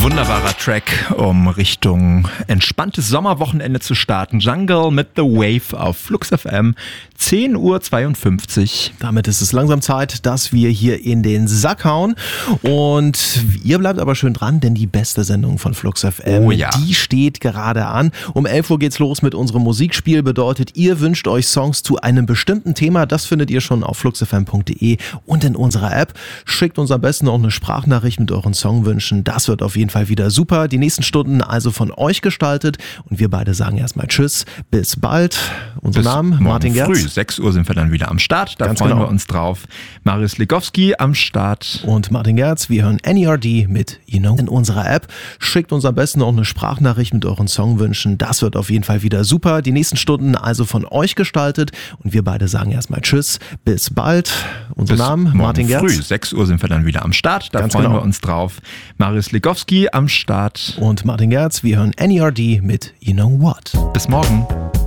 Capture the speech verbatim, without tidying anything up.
Wunderbarer Track, um Richtung entspanntes Sommerwochenende zu starten. Jungle mit The Wave auf Flux F M, zehn Uhr zweiundfünfzig. Damit ist es langsam Zeit, dass wir hier in den Sack hauen. Und ihr bleibt aber schön dran, denn die beste Sendung von Flux F M, oh ja. die steht gerade an. Um elf Uhr geht's los mit unserem Musikspiel. Bedeutet, ihr wünscht euch Songs zu einem bestimmten Thema. Das findet ihr schon auf flux f m punkt d e und in unserer App. Schickt uns am besten auch eine Sprachnachricht mit euren Songwünschen. Das wird auf jeden Fall wieder super. Die nächsten Stunden also von euch gestaltet. Und wir beide sagen erstmal Tschüss. Bis bald. Unser Bis Name Martin Gerz. Früh, sechs Uhr sind wir dann wieder am Start. Da Ganz freuen genau. wir uns drauf. Marius Legowski am Start. Und Martin Gerz. Wir hören N E R D mit You Know in unserer App. Schickt uns am besten auch eine Sprachnachricht mit euren Songwünschen. Das wird auf jeden Fall wieder super. Die nächsten Stunden also von euch gestaltet. Und wir beide sagen erstmal Tschüss. Bis bald. Unser Bis Name Martin Gerz. Früh, sechs Uhr sind wir dann wieder am Start. Da Ganz freuen genau. wir uns drauf. Marius Legowski am Start. Und Martin Gerz. Wir hören N E R D mit You Know What. Bis morgen.